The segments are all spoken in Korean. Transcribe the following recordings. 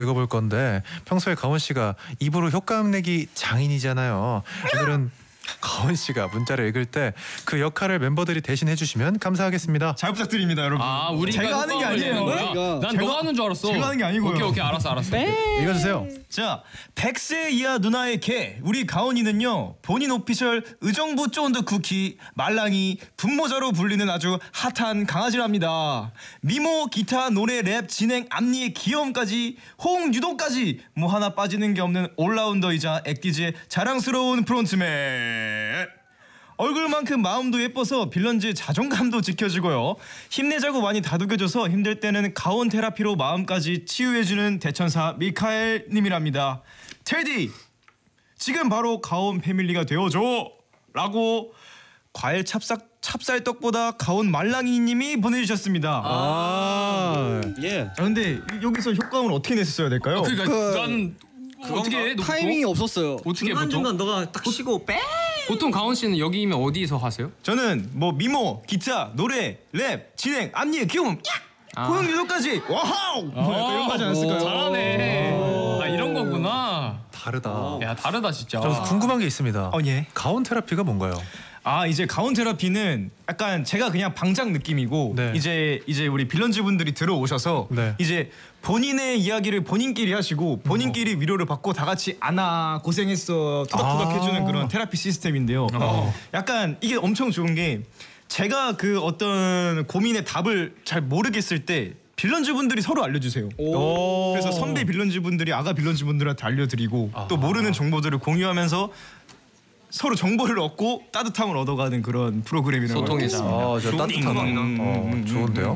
읽어볼 건데 평소에 가온 씨가 입으로 효과음 내기 장인이잖아요. 오늘은 가온 씨가 문자를 읽을 때 그 역할을 멤버들이 대신 해주시면 감사하겠습니다. 잘 부탁드립니다, 여러분. 아, 우리가 제가 하는 게 아니에요. 난 너가 하는 줄 알았어. 제가 하는 게 아니고요. 오케이, 알았어. 읽어주세요. 자, 100세 이하 누나의 개 우리 가온이는요, 본인 오피셜 의정부 쫀드 쿠키 말랑이 분모자로 불리는 아주 핫한 강아지랍니다. 미모, 기타, 노래, 랩, 진행, 앞니의 귀여움까지 호응 유도까지 뭐 하나 빠지는 게 없는 올라운더이자 액기즈의 자랑스러운 프론트맨. 얼굴만큼 마음도 예뻐서 빌런즈의 자존감도 지켜주고요. 힘내자고 많이 다독여줘서 힘들 때는 가온 테라피로 마음까지 치유해주는 대천사 미카엘 님이랍니다. 테디, 지금 바로 가온 패밀리가 되어줘! 라고 과일 찹쌀떡보다 가온 말랑이 님이 보내주셨습니다. 예. 자, 근데 여기서 효과음을 어떻게 냈어야 될까요? 그러니까 난 어떻게 해? 너 타이밍이 없었어요. 어떻게 보통? 중간중간 너가 딱 쉬고 빼. 보통 가온 씨는 여기면 어디서 하세요? 저는 뭐 미모, 기타, 노래, 랩, 진행, 앞니의 귀여움, 호응 유도까지 와우! 이런 거 하지 않았을까요? 잘하네. 아, 이런 거구나. 다르다. 야, 다르다 진짜. 저 궁금한 게 있습니다. 예. 가온 테라피가 뭔가요? 아, 이제 가온 테라피는 약간 제가 그냥 방장 느낌이고, 네. 이제 우리 빌런즈 분들이 들어오셔서 네. 이제 본인의 이야기를 본인끼리 하시고 본인끼리 위로를 받고 다 같이 안아 고생했어 토닥토닥 해주는 그런 테라피 시스템인데요. 약간 이게 엄청 좋은 게, 제가 그 어떤 고민의 답을 잘 모르겠을 때 빌런즈 분들이 서로 알려주세요. 그래서 선배 빌런즈 분들이 아가 빌런즈 분들한테 알려드리고 또 모르는 정보들을 공유하면서 서로 정보를 얻고 따뜻함을 얻어가는 그런 프로그램이라고. 소통이죠. 저 따뜻하다. 좋은데요.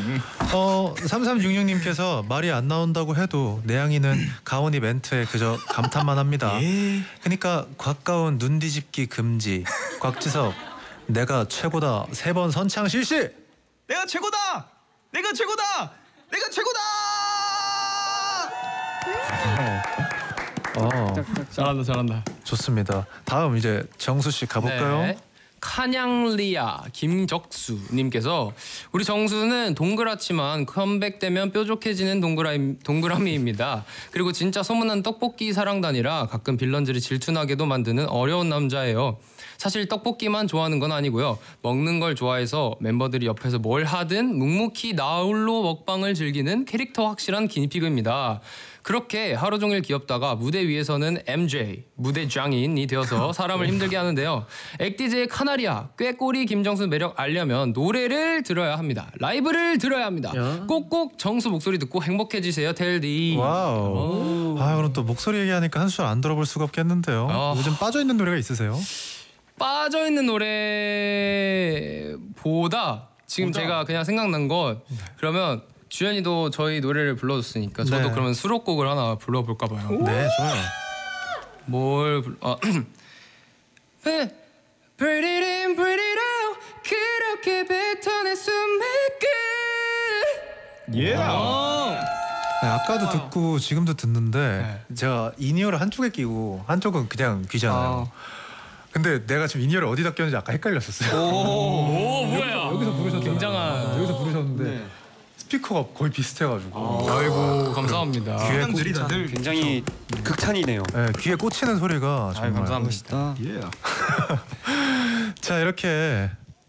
3366님께서 말이 안 나온다고 해도 내양이는 가온이 멘트에 그저 감탄만 합니다. 그러니까 곽가온 눈 뒤집기 금지. 곽지섭 내가 최고다 3번 선창 실시. 내가 최고다! 내가 최고다! 내가 최고다! 잘한다. 좋습니다. 다음 이제 정수 씨 가볼까요? 네. 카냥리아 김적수님께서 우리 정수는 동그랗지만 컴백되면 뾰족해지는 동그라미입니다. 그리고 진짜 소문난 떡볶이 사랑단이라 가끔 빌런즈를 질투나게도 만드는 어려운 남자예요. 사실 떡볶이만 좋아하는 건 아니고요. 먹는 걸 좋아해서 member들이 옆에서 뭘 하든 묵묵히 나홀로 먹방을 즐기는 캐릭터 확실한 기니피그입니다. 그렇게 하루 종일 귀엽다가 무대 위에서는 MJ, 무대 장인이 되어서 사람을 힘들게 하는데요. 액디제의 카나리아, 꾀꼬리 김정수 매력 알려면 노래를 들어야 합니다. 라이브를 들어야 합니다. 꼭꼭 정수 목소리 듣고 행복해지세요, 텔디. 와우. 그럼 또 목소리 얘기하니까 한 소절 안 들어볼 수가 없겠는데요. 요즘 빠져있는 노래가 있으세요? 빠져있는 노래보다 지금 제가 그냥 생각난 건 그러면 주연이도 저희 노래를 불러줬으니까 저도 그러면 수록곡을 하나 불러볼까 봐요. 네, 좋아요. 뭘 Pretty in pretty out 그렇게 뱉어내 숨을 끝. 예. 네, 아까도 듣고 지금도 듣는데 제가 인이어를 한쪽에 끼고 한쪽은 그냥 귀잖아요. 근데 내가 지금 인이어를 어디다 꼈는지 아까 헷갈렸었어요. 오, 뭐야? 여기서 부르셨잖아요. 굉장한. 여기서 부르셨는데 스피커가 거의 비슷해가지고. 아이고, 감사합니다. 귀에 다들 굉장히 극찬이네요. 네, 귀에 꽂히는 소리가 정말. 감사합니다. 자, 이렇게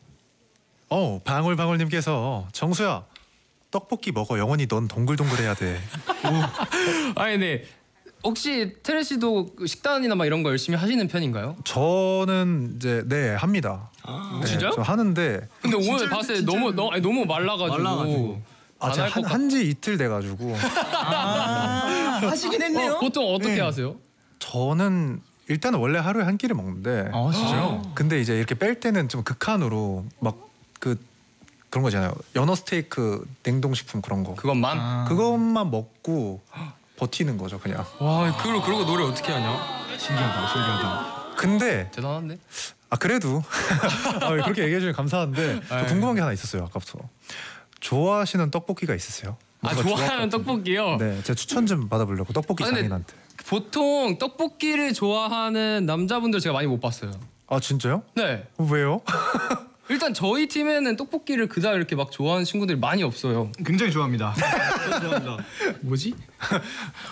방울방울님께서 정수야 떡볶이 먹어. 영원히 넌 동글동글해야 돼. 아니, 네. 혹시 테레 씨도 식단이나 막 이런 거 열심히 하시는 편인가요? 저는 이제 합니다. 네, 진짜요? 저 하는데 근데 오늘 봤을 때 너무 말라가지고 제가 한지 이틀 돼가지고. 하시긴 했네요. 보통 어떻게 하세요? 저는 일단은 원래 하루에 한 끼를 먹는데. 진짜요? 근데 이제 이렇게 뺄 때는 좀 극한으로 막 그런 거잖아요. 연어 스테이크 냉동식품 그런 거. 그것만? 그것만 먹고 버티는 거죠, 그냥. 와, 그러고 노래 어떻게 하냐? 신기하다. 근데 대단한데? 그래도 그렇게 얘기해 주면 감사한데 저 궁금한 게 하나 있었어요. 아까부터. 좋아하시는 떡볶이가 있으세요? 좋아하는 떡볶이요? 네, 제가 추천 좀 받아보려고 떡볶이 근데 장인한테. 보통 떡볶이를 좋아하는 남자분들 제가 많이 못 봤어요. 아, 진짜요? 네. 왜요? 일단 저희 팀에는 떡볶이를 그닥 이렇게 막 좋아하는 친구들이 많이 없어요. 굉장히 좋아합니다. 좋아합니다. 뭐지?